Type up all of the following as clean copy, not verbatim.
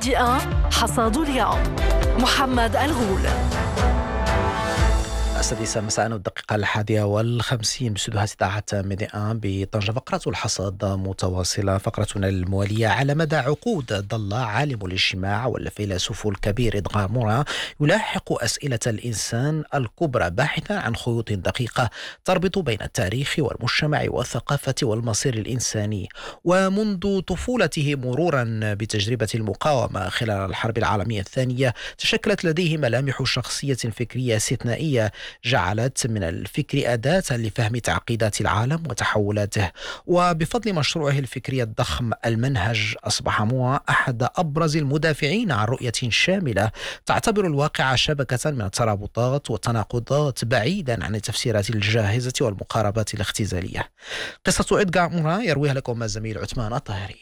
ميديا حصاد اليوم. محمد الغول. 6 مساء والدقيقة 51 باستديوهات إذاعة ميديا بطنجة. فقرة الحصاد متواصلة. فقرتنا الموالية: على مدى عقود ظل عالم الاجتماع والفيلسوف الكبير إدغار موران يلاحق أسئلة الإنسان الكبرى باحثا عن خيوط دقيقة تربط بين التاريخ والمجتمع والثقافة والمصير الإنساني. ومنذ طفولته مرورا بتجربة المقاومة خلال الحرب العالمية الثانية تشكلت لديه ملامح شخصية فكرية استثنائية جعلت من الفكر أداة لفهم تعقيدات العالم وتحولاته. وبفضل مشروعه الفكري الضخم المنهج أصبح موران أحد أبرز المدافعين عن رؤية شاملة تعتبر الواقع شبكة من الترابطات والتناقضات بعيدا عن التفسيرات الجاهزة والمقاربات الاختزالية. قصة إدغار موران يرويها لكم الزميل عثمان الطاهري.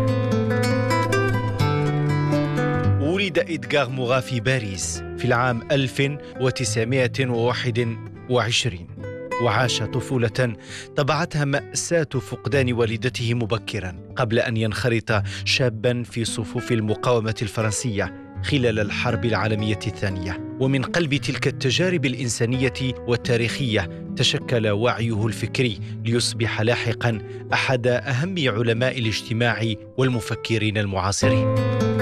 ولد إدغار موران في باريس في العام 1921 وعاش طفولة طبعتها مأساة فقدان والدته مبكرا قبل أن ينخرط شابا في صفوف المقاومة الفرنسية خلال الحرب العالمية الثانية. ومن قلب تلك التجارب الإنسانية والتاريخية تشكل وعيه الفكري ليصبح لاحقا أحد أهم علماء الاجتماع والمفكرين المعاصرين.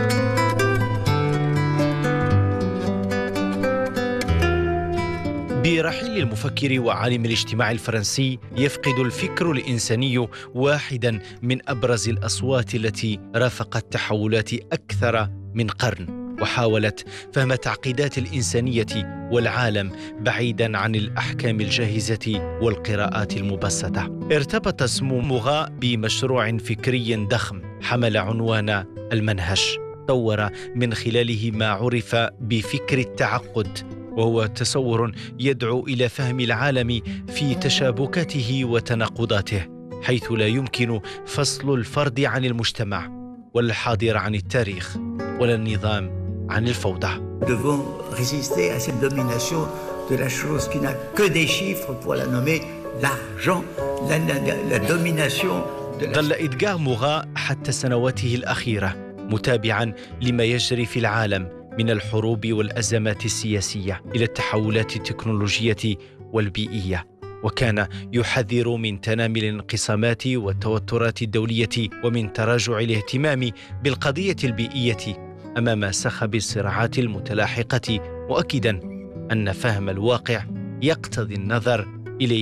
برحيل المفكر وعالم الاجتماع الفرنسي يفقد الفكر الإنساني واحدا من أبرز الأصوات التي رافقت تحولات أكثر من قرن وحاولت فهم تعقيدات الإنسانية والعالم بعيدا عن الأحكام الجاهزة والقراءات المبسطة. ارتبط اسم موران بمشروع فكري ضخم حمل عنوان المنهج، طور من خلاله ما عرف بفكر التعقد، وهو تصور يدعو إلى فهم العالم في تشابكاته وتناقضاته، حيث لا يمكن فصل الفرد عن المجتمع والحاضر عن التاريخ ولا النظام عن الفوضى. devons résister à cette domination de la chose qui n'a que des chiffres pour la nommer l'argent, la domination de la... ظل إدغار موران حتى سنواته الأخيرة متابعا لما يجري في العالم من الحروب والأزمات السياسية إلى التحولات التكنولوجية والبيئية، وكان يحذر من تنامي الانقسامات والتوترات الدولية ومن تراجع الاهتمام بالقضية البيئية أمام صخب الصراعات المتلاحقة، مؤكدا أن فهم الواقع يقتضي النظر إليه